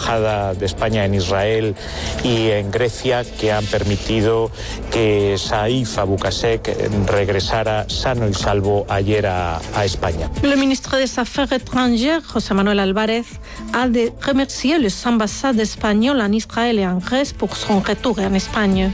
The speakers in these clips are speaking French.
Embajada de España en Israel y en Grecia, que han permitido que Saïf Aboukashek regresara sano y salvo ayer a España. Le ministre des Affaires étrangères, José Manuel Álvarez, a remercié les ambassades espagnoles en Israël et en Grèce pour son retour en Espagne.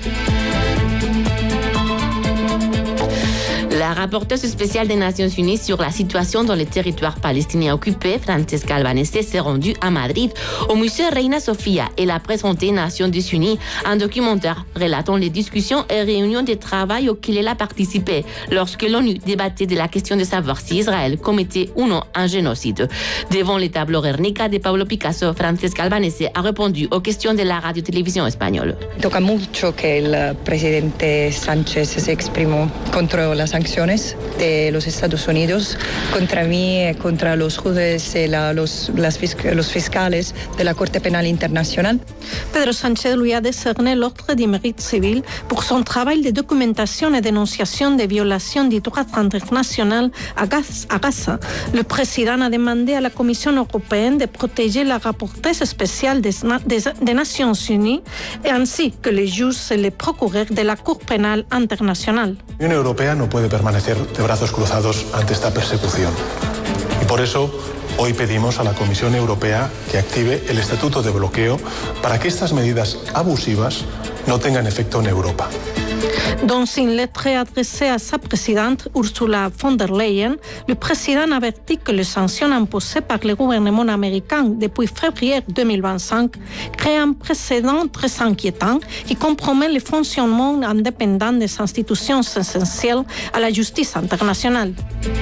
La rapporteuse spéciale des Nations Unies sur la situation dans les territoires palestiniens occupés, Francesca Albanese, s'est rendue à Madrid au musée Reina Sofía. Elle a présenté aux Nations Unies un documentaire relatant les discussions et réunions de travail auxquelles elle a participé lorsque l'ONU débattait de la question de savoir si Israël commettait ou non un génocide. Devant les tableaux Guernica de Pablo Picasso, Francesca Albanese a répondu aux questions de la radio-télévision espagnole. Toca mucho que el presidente Sánchez se exprimó contra las sanciones de los Estados Unidos contra mí y contra los jueces y los fiscales de la Corte Penal Internacional. Pedro Sánchez lui a décerné l'ordre du mérite civil pour son travail de documentation et dénonciation des violations du droit international à Gaza. Le président a demandé à la Commission européenne de protéger la rapporteuse spéciale des Nations Unies ainsi que les juges et les procureurs de la Cour pénale internationale. La Unión Europea no puede permanecer de brazos cruzados ante esta persecución. Y por eso hoy pedimos a la Comisión Europea que active el estatuto de bloqueo para que estas medidas abusivas no tengan efecto en Europa. Dans une lettre adressée à sa présidente Ursula von der Leyen, le président avertit que les sanctions imposées par le gouvernement américain depuis février 2025 créent un précédent très inquiétant qui compromet le fonctionnement indépendant des institutions essentielles à la justice internationale.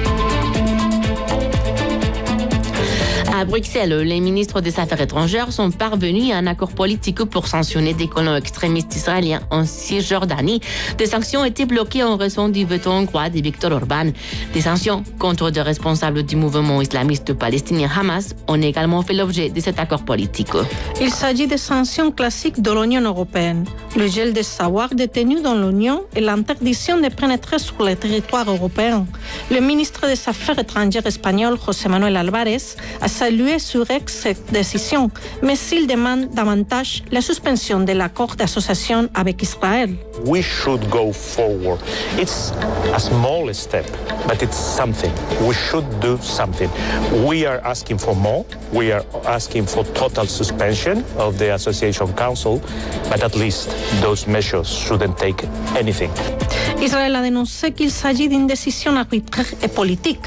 À Bruxelles, les ministres des Affaires étrangères sont parvenus à un accord politique pour sanctionner des colons extrémistes israéliens en Cisjordanie. Des sanctions étaient bloquées en raison du veto hongrois de Viktor Orban. Des sanctions contre des responsables du mouvement islamiste palestinien Hamas ont également fait l'objet de cet accord politique. Il s'agit des sanctions classiques de l'Union européenne. Le gel des savoirs détenus dans l'Union et l'interdiction de pénétrer sur le territoire européen. Le ministre des Affaires étrangères espagnol, José Manuel Álvarez, a salué sur cette décision, mais il demande davantage la suspension de l'accord d'association avec Israël. We should go forward. It's a small step, but it's something. We should do something. We are asking for more. We are asking for total suspension of the Association Council, but at least those measures shouldn't take anything. Israël a dénoncé qu'il s'agit d'une décision arbitraire et politique.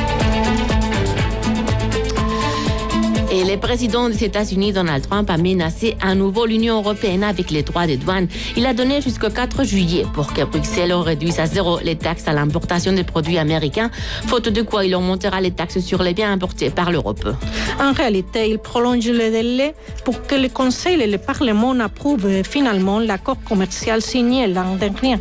Et le président des États-Unis, Donald Trump, a menacé à nouveau l'Union européenne avec les droits de douane. Il a donné jusqu'au 4 juillet pour que Bruxelles réduise à zéro les taxes à l'importation des produits américains, faute de quoi il augmentera les taxes sur les biens importés par l'Europe. En réalité, il prolonge le délai pour que le Conseil et le Parlement approuvent finalement l'accord commercial signé l'an dernier.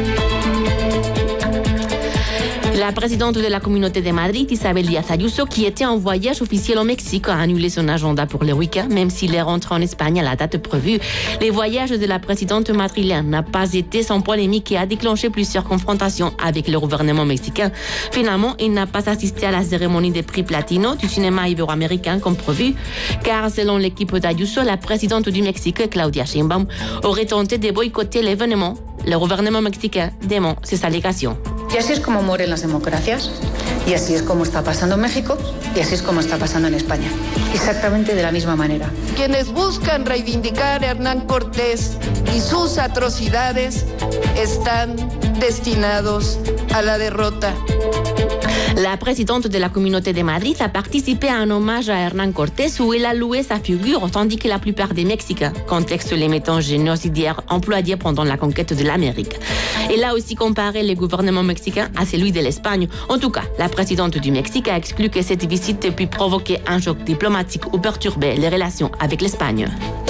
La présidente de la Communauté de Madrid, Isabel Díaz Ayuso, qui était en voyage officiel au Mexique, a annulé son agenda pour le week-end, même s'il est rentré en Espagne à la date prévue. Les voyages de la présidente madrilène n'a pas été sans polémique et a déclenché plusieurs confrontations avec le gouvernement mexicain. Finalement, il n'a pas assisté à la cérémonie des prix Platino du cinéma ibéro-américain comme prévu, car selon l'équipe d'Ayuso, la présidente du Mexique, Claudia Sheinbaum, aurait tenté de boycotter l'événement. Le gouvernement mexicain dément ces allégations. Y así es como mueren las democracias, y así es como está pasando en México, y así es como está pasando en España. Exactamente de la misma manera. Quienes buscan reivindicar a Hernán Cortés y sus atrocidades están destinados a la derrota. La présidente de la Communauté de Madrid a participé à un hommage à Hernán Cortés où elle a loué sa figure, tandis que la plupart des Mexicains contextent les méthodes génocidaires employées pendant la conquête de l'Amérique. Elle a aussi comparé le gouvernement mexicain à celui de l'Espagne. En tout cas, la présidente du Mexique a exclu que cette visite puisse provoquer un choc diplomatique ou perturber les relations avec l'Espagne.